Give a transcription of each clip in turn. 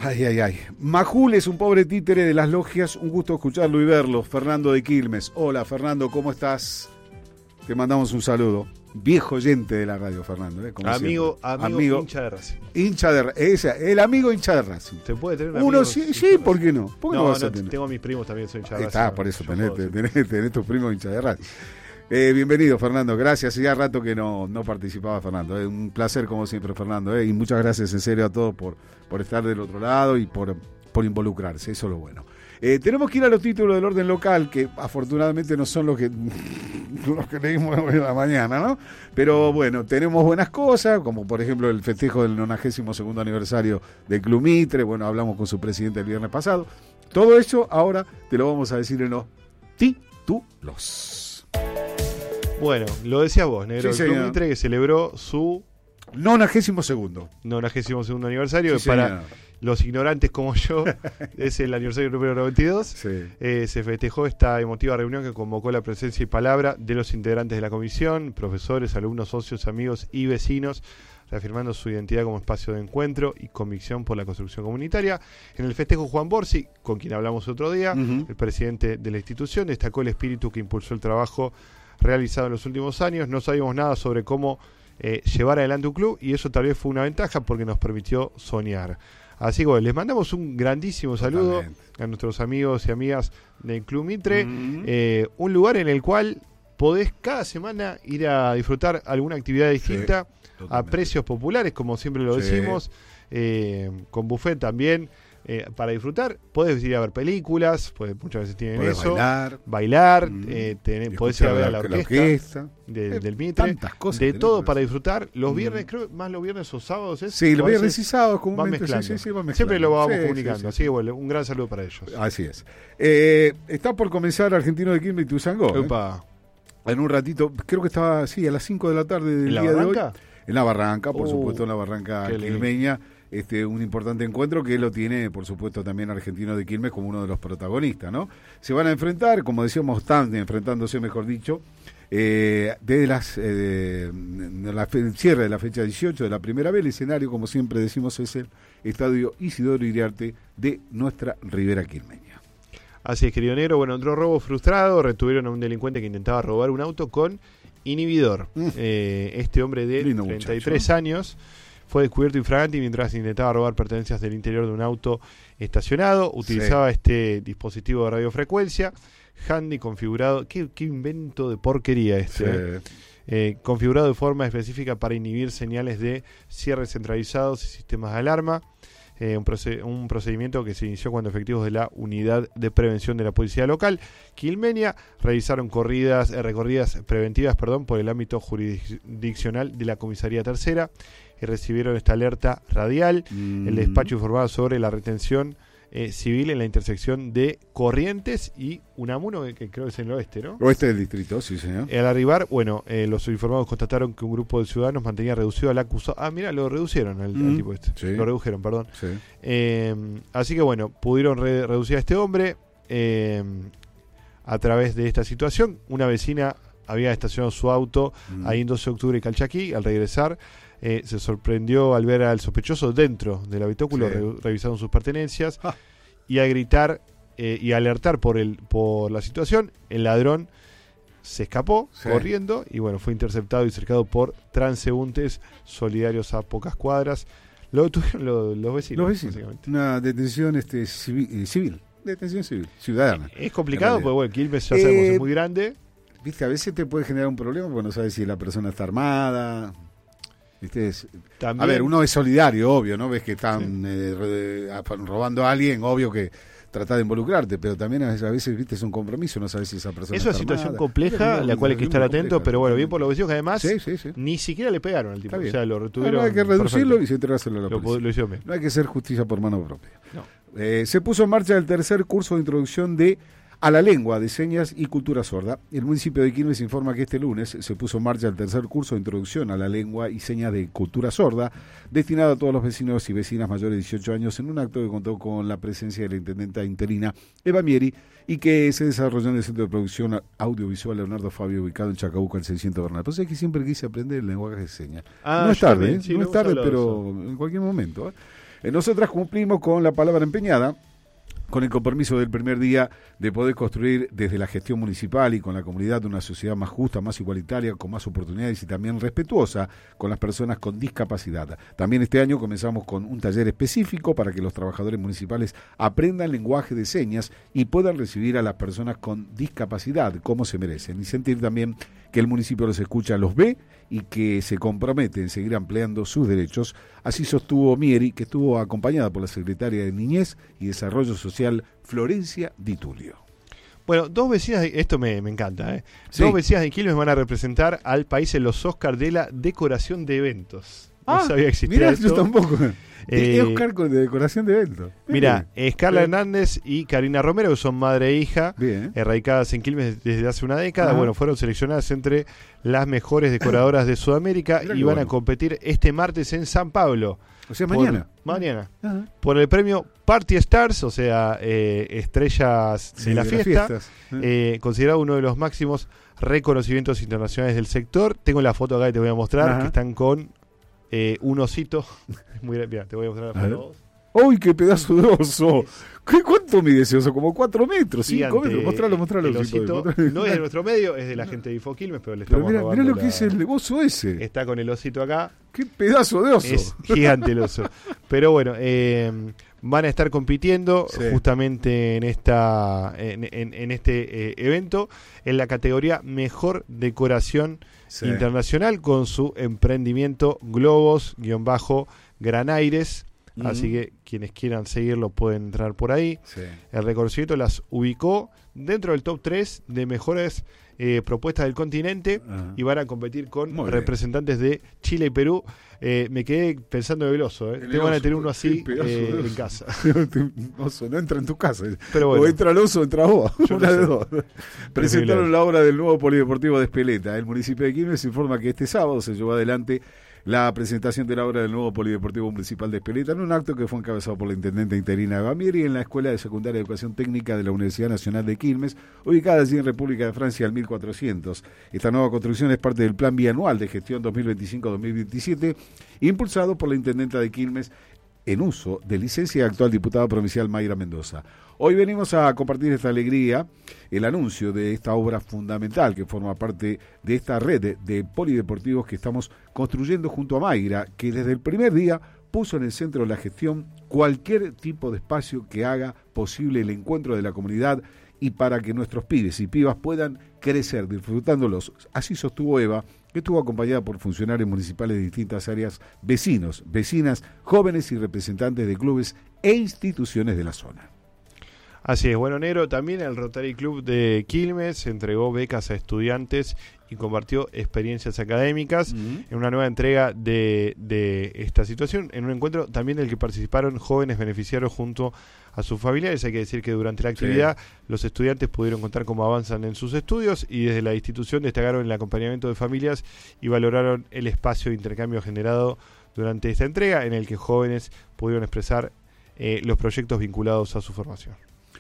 Ay, ay, ay. Majul es un pobre títere de las logias. Un gusto escucharlo y verlo. Fernando de Quilmes. Hola, Fernando, ¿cómo estás? Te mandamos un saludo. Viejo oyente de la radio, Fernando. Como amigo, hincha de Racing. Hincha de el amigo hincha de Racing. ¿Se puede tener un Uno amigo? Sí, ¿por qué no? ¿Por qué no vas a tener? Tengo mis primos también, soy hincha de Racing. Está, por eso tenés tus primos hincha de Racing. Bienvenido, Fernando, gracias. Ya rato que no participaba Fernando. Un placer como siempre, Fernando. Y muchas gracias en serio a todos por estar del otro lado y por involucrarse, eso es lo bueno. Tenemos que ir a los títulos del orden local, que afortunadamente no son los que leímos hoy en la mañana, ¿no? Pero bueno, tenemos buenas cosas, como por ejemplo el festejo del 92º aniversario del Club Mitre. Bueno, hablamos con su presidente el viernes pasado. Todo eso ahora te lo vamos a decir en los títulos. Bueno, lo decías vos, Negro, sí, el Club Mitre que celebró su 92º aniversario, sí, para los ignorantes como yo, es el aniversario número 92. Sí. Se festejó esta emotiva reunión que convocó la presencia y palabra de los integrantes de la comisión, profesores, alumnos, socios, amigos y vecinos, reafirmando su identidad como espacio de encuentro y convicción por la construcción comunitaria. En el festejo, Juan Borsi, con quien hablamos otro día, el presidente de la institución, destacó el espíritu que impulsó el trabajo realizado en los últimos años. No sabíamos nada sobre cómo llevar adelante un club, y eso tal vez fue una ventaja porque nos permitió soñar. Así que bueno, les mandamos un grandísimo saludo a nuestros amigos y amigas del Club Mitre, un lugar en el cual podés cada semana ir a disfrutar alguna actividad distinta a precios populares, como siempre lo decimos, con buffet también. Para disfrutar, podés ir a ver películas, muchas veces tienen podés eso, bailar, podés ir a ver a la orquesta del Mitre, tantas cosas de todo para disfrutar. Los viernes, creo más los viernes o sábados es. Sí, los viernes y sábados comúnmente va mezclando. Siempre lo vamos comunicando, así que bueno, un gran saludo para ellos. Así es. Está por comenzar Argentino de Quilmes y Tuzangó. En un ratito, creo que estaba a las 5 de la tarde del día de hoy. En la Barranca, por supuesto, en la Barranca quilmeña. Un importante encuentro que lo tiene, por supuesto, también Argentino de Quilmes como uno de los protagonistas, ¿no? Se van a enfrentar, como decíamos, están enfrentándose, mejor dicho, desde el cierre de la fecha 18 de la primera vez. El escenario, como siempre decimos, es el Estadio Isidoro Iriarte de nuestra Ribera quilmeña. Así es, querido Negro. Bueno, entró robo frustrado, retuvieron a un delincuente que intentaba robar un auto con inhibidor. Este hombre de 33 años fue descubierto infragante mientras intentaba robar pertenencias del interior de un auto estacionado. Utilizaba este dispositivo de radiofrecuencia handy configurado. ¿Qué invento de porquería configurado de forma específica para inhibir señales de cierres centralizados y sistemas de alarma. Un procedimiento que se inició cuando efectivos de la Unidad de Prevención de la Policía Local quilmeña realizaron recorridas preventivas por el ámbito jurisdiccional de la Comisaría Tercera, y recibieron esta alerta radial. El despacho informaba sobre la retención civil en la intersección de Corrientes y Unamuno, que creo que es en el oeste, ¿no? Oeste del distrito, sí, señor. Al arribar, los informados constataron que un grupo de ciudadanos mantenía reducido al acusado. Lo reducieron al tipo este. Sí. Lo redujeron, perdón. Sí. Así que pudieron reducir a este hombre a través de esta situación. Una vecina había estacionado su auto ahí en 12 de octubre y Calchaquí. Al regresar, se sorprendió al ver al sospechoso dentro del habitáculo, revisando sus pertenencias, y al gritar y alertar por la situación, el ladrón se escapó corriendo y fue interceptado y cercado por transeúntes solidarios a pocas cuadras. Lo detuvieron los vecinos. Básicamente. Una detención civil. Detención civil, ciudadana. Es complicado porque Quilmes, ya sabemos, es muy grande. Viste, a veces te puede generar un problema porque no sabes si la persona está armada. ¿Viste? A ver, uno es solidario, obvio, ¿no? Ves que están robando a alguien, obvio que trata de involucrarte, pero también a veces, viste, es un compromiso, no sabes si esa persona es una situación compleja, la cual hay que estar atento, pero bien por los vecinos que además ni siquiera le pegaron al tipo, o sea, lo retuvieron. Hay que reducirlo y se entregárselo a la policía. Lo hicieron bien. No hay que hacer justicia por mano propia. No. Se puso en marcha el tercer curso de introducción a la lengua de señas y cultura sorda. El municipio de Quilmes informa que este lunes se puso en marcha el tercer curso de introducción a la lengua y señas de cultura sorda, destinado a todos los vecinos y vecinas mayores de 18 años, en un acto que contó con la presencia de la intendenta interina Eva Mieri y que se desarrolló en el Centro de Producción Audiovisual Leonardo Fabio, ubicado en Chacabuco, al 600 Bernal. Pues es que siempre quise aprender el lenguaje de señas. No es tarde, no es tarde, pero en cualquier momento. Nosotras cumplimos con la palabra empeñada, con el compromiso del primer día de poder construir desde la gestión municipal y con la comunidad una sociedad más justa, más igualitaria, con más oportunidades y también respetuosa con las personas con discapacidad. También este año comenzamos con un taller específico para que los trabajadores municipales aprendan lenguaje de señas y puedan recibir a las personas con discapacidad como se merecen y sentir también que el municipio los escucha, los ve y que se compromete en seguir ampliando sus derechos. Así sostuvo Mieri, que estuvo acompañada por la secretaria de Niñez y Desarrollo Social, Florencia Di Tulio. Bueno, dos vecinas, esto me encanta, Sí. Dos vecinas de Quilmes van a representar al país en los Oscars de la decoración de eventos. No sabía que existía mirá, eso. yo tampoco. Oscar de decoración de eventos. Mira, Carla Bien. Hernández y Karina Romero, que son madre e hija, Bien. radicadas en Quilmes desde hace una década, Ajá. bueno, fueron seleccionadas entre las mejores decoradoras de Sudamérica Mirá y qué van a bueno. competir este martes en San Pablo. O sea, Por- mañana. Mañana. Ajá. Por el premio Party Stars, o sea, estrellas Sí, de la las fiesta, fiestas. considerado uno de los máximos reconocimientos internacionales del sector. Tengo la foto acá que te voy a mostrar, Ajá. que están con un osito. Mira, te voy a mostrar la A ver. foto. ¡Uy, qué pedazo de oso! ¿Cuánto mide ese oso? ¿Como 4 metros? 5 Gigante. metros. Mostralo. El sí, osito podés. no es de nuestro medio, es de la gente de Infoquilmes, pero le Pero estamos mira robando lo que es el oso ese. Está con el osito acá. ¡Qué pedazo de oso! Es gigante el oso. Pero bueno, van a estar compitiendo Sí. justamente en en este evento en la categoría Mejor Decoración Sí. Internacional con su emprendimiento Globos-Granaires. Ujú. Así que quienes quieran seguirlo pueden entrar por ahí. Sí. El reconocimiento las ubicó dentro del top 3 de mejores propuestas del continente Ajá. y van a competir con Muy bien. representantes de Chile y Perú. Me quedé pensando en el oso. En el Te van a oso. tener uno así Qué pedazo de en oso. casa. Oso, no entra en tu casa. Pero bueno. O entra el oso o entra vos. Yo Una no de sé. dos. Presentaron la obra del nuevo polideportivo de Espeleta. El municipio de Quilmes informa que este sábado se llevó adelante la presentación de la obra del nuevo polideportivo municipal de Espeleta en un acto que fue encabezado por la intendente interina Eva Mieri en la Escuela de Secundaria de Educación Técnica de la Universidad Nacional de Quilmes, ubicada allí en República de Francia al 1400. Esta nueva construcción es parte del Plan Bianual de Gestión 2025-2027, impulsado por la intendenta de Quilmes en uso de licencia y actual diputada provincial Mayra Mendoza. Hoy venimos a compartir esta alegría, el anuncio de esta obra fundamental que forma parte de esta red de polideportivos que estamos construyendo junto a Mayra, que desde el primer día puso en el centro de la gestión cualquier tipo de espacio que haga posible el encuentro de la comunidad y para que nuestros pibes y pibas puedan crecer disfrutándolos. Así sostuvo Eva, que estuvo acompañada por funcionarios municipales de distintas áreas, vecinos, vecinas, jóvenes y representantes de clubes e instituciones de la zona. Así es, bueno, Nero, también el Rotary Club de Quilmes entregó becas a estudiantes y compartió experiencias académicas en una nueva entrega de esta situación, en un encuentro también del que participaron jóvenes beneficiarios junto a sus familiares. Hay que decir que durante la actividad los estudiantes pudieron contar cómo avanzan en sus estudios y desde la institución destacaron el acompañamiento de familias y valoraron el espacio de intercambio generado durante esta entrega en el que jóvenes pudieron expresar los proyectos vinculados a su formación.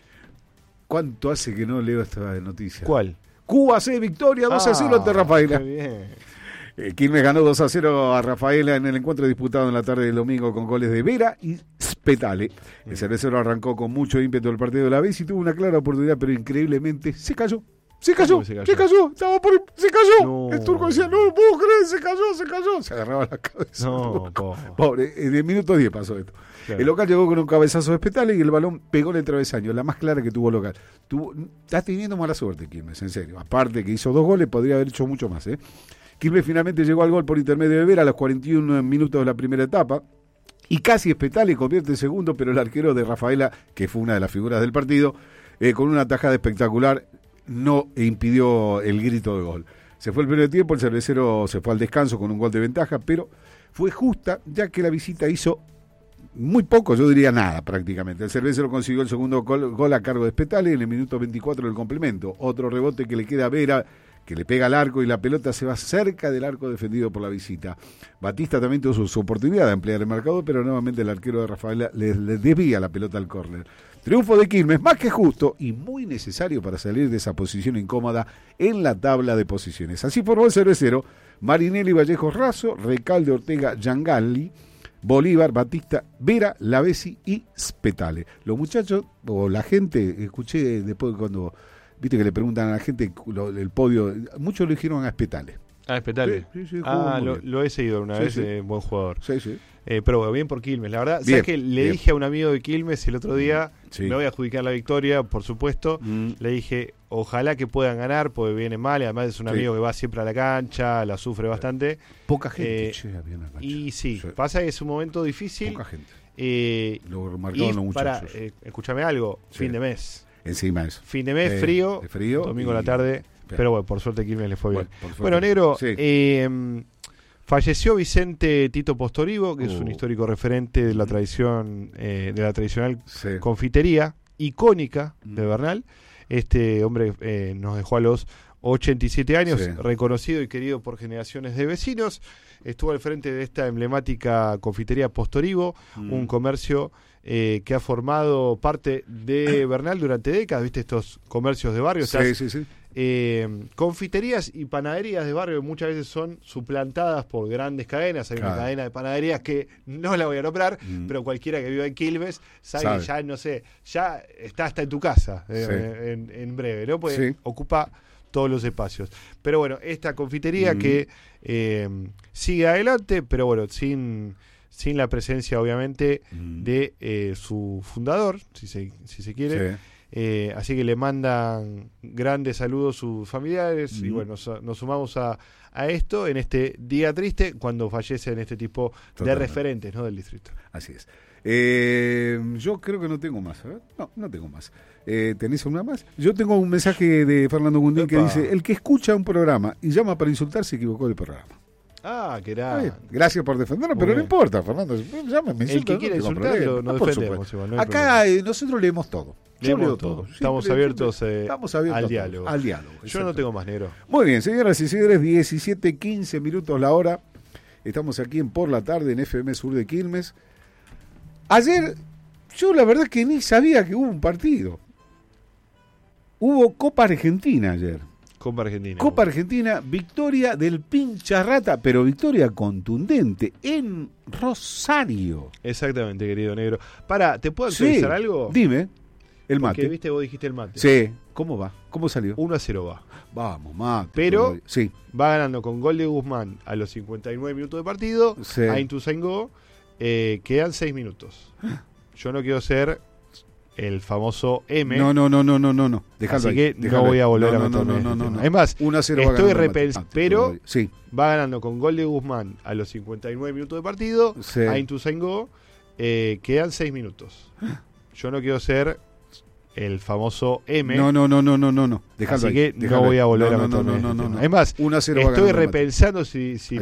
¿Cuánto hace que no leo esta noticia? ¿Cuál? Cuba C, victoria 2-0 ante Rafaela. Qué bien. Quilmes ganó 2-0 a Rafaela en el encuentro disputado en la tarde del domingo con goles de Vera y Spetale. El cervecero arrancó con mucho ímpetu el partido de la vez y tuvo una clara oportunidad, pero increíblemente se cayó. Se cayó, ¿Cómo se cayó? se cayó, se cayó. No. El turco decía, no puedo creer, se cayó. Se agarraba la cabeza. No, Pobre, en el minuto 10 pasó esto. Claro. El local llegó con un cabezazo de Spetale y el balón pegó en el travesaño, la más clara que tuvo el local. Está teniendo mala suerte Quilmes, en serio. Aparte que hizo 2 goles, podría haber hecho mucho más. Quilmes finalmente llegó al gol por intermedio de Vera a los 41 minutos de la primera etapa. Y casi Spetale convierte el segundo, pero el arquero de Rafaela, que fue una de las figuras del partido, con una tajada espectacular, no impidió el grito de gol. Se fue el primer tiempo, el cervecero se fue al descanso con un gol de ventaja, pero fue justa, ya que la visita hizo muy poco, yo diría nada prácticamente. El cervecero consiguió el segundo gol a cargo de Spetale en el minuto 24 del complemento. Otro rebote que le queda a Vera, que le pega al arco y la pelota se va cerca del arco defendido por la visita. Batista también tuvo su oportunidad de ampliar el marcador, pero nuevamente el arquero de Rafaela le desvía la pelota al córner. Triunfo de Quilmes, más que justo y muy necesario para salir de esa posición incómoda en la tabla de posiciones. Así formó el cervecero Marinelli Vallejo Razo, Recalde Ortega Yangali, Bolívar, Batista, Vera, Lavesi y Spetale. Los muchachos, o la gente, escuché después cuando, viste que le preguntan a la gente el podio, muchos lo dijeron a Spetale. Spetale. Sí, lo he seguido una vez, buen jugador. Sí. Pero bueno, bien por Quilmes. La verdad, bien, ¿sabes que le dije a un amigo de Quilmes el otro día? Me voy a adjudicar la victoria, por supuesto. Le dije, ojalá que puedan ganar, porque viene mal. Y además es un amigo que va siempre a la cancha, la sufre bastante. Poca gente había en la cancha. Y sí, pasa que es un momento difícil. Poca gente. Lo marcaron los muchachos. Escúchame algo, fin de mes. Encima eso. Fin de mes, frío, domingo a la tarde. Pero bueno, por suerte Quilmes le fue bien. Bueno, negro, falleció Vicente Tito Postorivo, que es un histórico referente de la tradición, de la tradicional confitería icónica de Bernal. Este hombre nos dejó a los 87 años, reconocido y querido por generaciones de vecinos. Estuvo al frente de esta emblemática confitería Postorivo, un comercio que ha formado parte de Bernal durante décadas. ¿Viste estos comercios de barrio? Sí. Confiterías y panaderías de barrio muchas veces son suplantadas por grandes cadenas. Hay una cadena de panaderías que no la voy a nombrar, pero cualquiera que viva en Quilmes sabe que ya, no sé, ya está hasta en tu casa en breve, ¿no? Pues ocupa todos los espacios. Pero bueno, esta confitería que sigue adelante, pero bueno, sin la presencia obviamente de su fundador, si se quiere. Así que le mandan grandes saludos a sus familiares y bueno, nos sumamos a esto en este día triste cuando fallecen este tipo de referentes, ¿no?, del distrito. Así es. Yo creo que no tengo más. No tengo más. ¿Tenés una más? Yo tengo un mensaje de Fernando Gundín que dice: el que escucha un programa y llama para insultar se equivocó del programa. Que era. Gracias por defenderlo, pero no importa, Fernando. Llámame, el que quiera insultarlo, no defendemos. Igual, no acá nosotros leemos todo. Yo leo todo. Estamos abiertos al diálogo. Yo no tengo más, negro. Muy bien, señoras y señores, 17:15 minutos la hora. Estamos aquí en Por la Tarde en FM Sur de Quilmes. Ayer, yo la verdad que ni sabía que hubo un partido. Hubo Copa Argentina ayer. Copa Argentina, victoria del Pincharrata, pero victoria contundente en Rosario. Exactamente, querido negro. ¿Te puedo actualizar algo? Dime. El mate. Porque viste, vos dijiste el mate. Sí. ¿Cómo va? ¿Cómo salió? 1-0 va. Vamos, mate. Pero va ganando con gol de Guzmán a los 59 minutos de partido. A Ituzaingó quedan 6 minutos. Yo no quiero ser el famoso M. No. Así que no voy a volver a meterme. No. Es más, estoy repensando. Pero va ganando con gol de Guzmán a los 59 minutos de partido. A Ituzaingó quedan 6 minutos. Yo no quiero ser el famoso M. No. Así que no voy a volver a meterme. Es más, estoy repensando si